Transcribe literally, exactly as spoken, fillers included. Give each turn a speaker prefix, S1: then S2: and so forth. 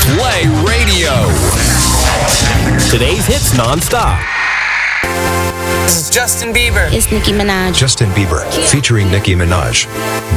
S1: Play Radio. Today's hits nonstop.
S2: This is Justin Bieber.
S3: It's Nicki Minaj.
S4: Justin Bieber, featuring Nicki Minaj.